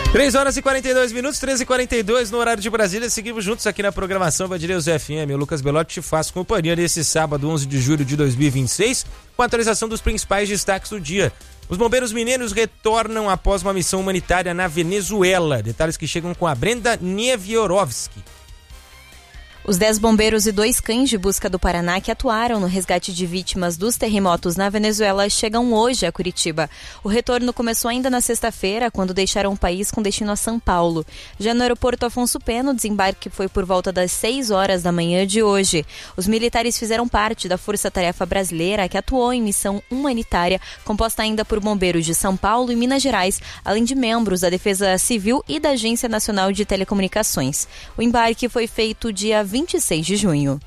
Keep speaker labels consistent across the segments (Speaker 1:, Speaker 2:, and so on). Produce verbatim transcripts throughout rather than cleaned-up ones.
Speaker 1: três horas e quarenta e dois minutos, treze e quarenta e dois no horário de Brasília. Seguimos juntos aqui na programação Vandileus F M. O Lucas Belotti te faz companhia nesse sábado, onze de julho de dois mil e vinte e seis, com a atualização dos principais destaques do dia. Os bombeiros mineiros retornam após uma missão humanitária na Venezuela. Detalhes que chegam com a Brenda Nieviorovski.
Speaker 2: Os dez bombeiros e dois cães de busca do Paraná que atuaram no resgate de vítimas dos terremotos na Venezuela chegam hoje a Curitiba. O retorno começou ainda na sexta-feira, quando deixaram o país com destino a São Paulo. Já no aeroporto Afonso Pena, o desembarque foi por volta das seis horas da manhã de hoje. Os militares fizeram parte da Força Tarefa Brasileira, que atuou em missão humanitária, composta ainda por bombeiros de São Paulo e Minas Gerais, além de membros da Defesa Civil e da Agência Nacional de Telecomunicações. O embarque foi feito dia vinte e seis de junho.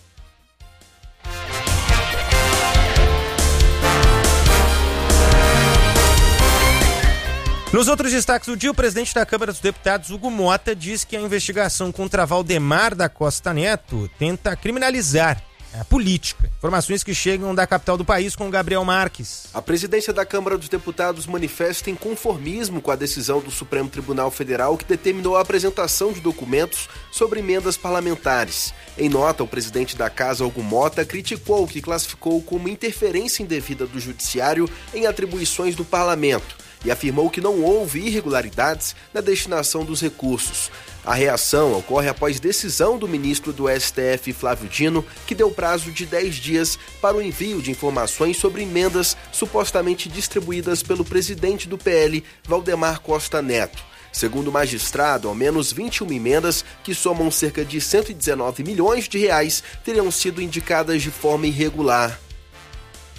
Speaker 1: Nos outros destaques do dia, o presidente da Câmara dos Deputados, Hugo Mota, diz que a investigação contra Valdemar da Costa Neto tenta criminalizar a política. Informações que chegam da capital do país com Gabriel Marques.
Speaker 3: A presidência da Câmara dos Deputados manifesta inconformismo com a decisão do Supremo Tribunal Federal que determinou a apresentação de documentos sobre emendas parlamentares. Em nota, o presidente da Casa, Hugo Mota, criticou o que classificou como interferência indevida do Judiciário em atribuições do Parlamento e afirmou que não houve irregularidades na destinação dos recursos. A reação ocorre após decisão do ministro do S T F, Flávio Dino, que deu prazo de dez dias para o envio de informações sobre emendas supostamente distribuídas pelo presidente do P L, Valdemar Costa Neto. Segundo o magistrado, ao menos vinte e uma emendas, que somam cerca de cento e dezenove milhões de reais, teriam sido indicadas de forma irregular.